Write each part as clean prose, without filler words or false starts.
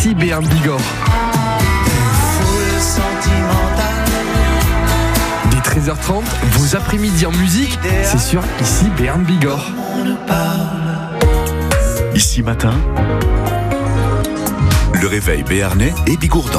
ici Béarn Bigorre. Dès 13h30, vos après-midi en musique, c'est sûr, ici Béarn Bigorre. Ici matin, le réveil béarnais et bigourdan.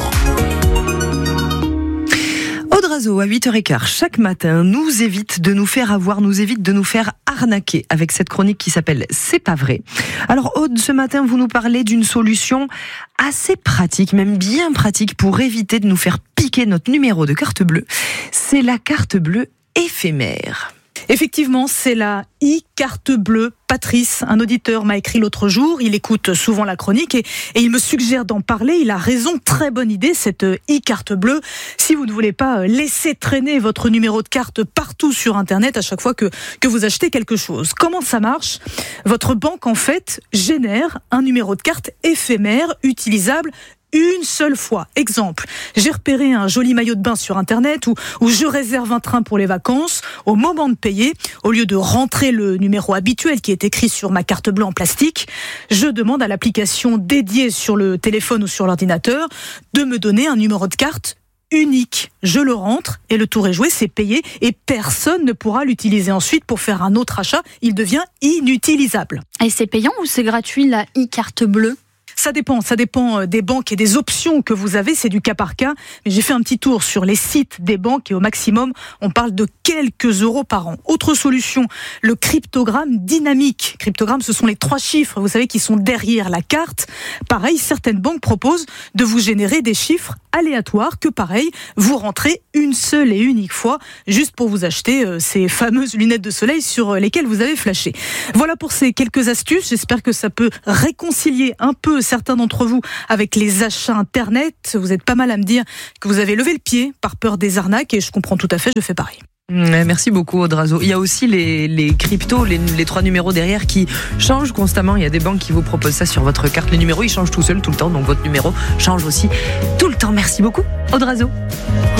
Audrazo, à 8h15, chaque matin, nous évite de nous faire avoir, nous évite de nous faire arnaquer avec cette chronique qui s'appelle C'est pas vrai. Alors Aude, ce matin, vous nous parlez d'une solution assez pratique, même bien pratique, pour éviter de nous faire piquer notre numéro de carte bleue. C'est la carte bleue éphémère. Effectivement, c'est la e-carte bleue. Patrice, un auditeur, m'a écrit l'autre jour. Il écoute souvent la chronique et il me suggère d'en parler. Il a raison, très bonne idée, cette e-carte bleue. Si vous ne voulez pas laisser traîner votre numéro de carte partout sur Internet à chaque fois que vous achetez quelque chose. Comment ça marche ? Votre banque, en fait, génère un numéro de carte éphémère, utilisable une seule fois. Exemple, j'ai repéré un joli maillot de bain sur Internet où je réserve un train pour les vacances. Au moment de payer, au lieu de rentrer le numéro habituel qui est écrit sur ma carte bleue en plastique, je demande à l'application dédiée sur le téléphone ou sur l'ordinateur de me donner un numéro de carte unique. Je le rentre et le tour est joué, c'est payé et personne ne pourra l'utiliser ensuite pour faire un autre achat. Il devient inutilisable. Et c'est payant ou c'est gratuit la e-carte bleue ? Ça dépend des banques et des options que vous avez, c'est du cas par cas. Mais j'ai fait un petit tour sur les sites des banques et au maximum, on parle de quelques euros par an. Autre solution, le cryptogramme dynamique. Cryptogramme, ce sont les 3 chiffres, vous savez, qui sont derrière la carte. Pareil, certaines banques proposent de vous générer des chiffres aléatoires que, pareil, vous rentrez une seule et unique fois, juste pour vous acheter ces fameuses lunettes de soleil sur lesquelles vous avez flashé. Voilà pour ces quelques astuces. J'espère que ça peut réconcilier un peu certains d'entre vous avec les achats Internet. Vous êtes pas mal à me dire que vous avez levé le pied par peur des arnaques et je comprends tout à fait, je fais pareil. Merci beaucoup Audrazo. Il y a aussi les cryptos, les 3 numéros derrière qui changent constamment. Il y a des banques qui vous proposent ça sur votre carte. Les numéros ils changent tout seuls tout le temps, donc votre numéro change aussi tout le temps. Merci beaucoup Audrazo.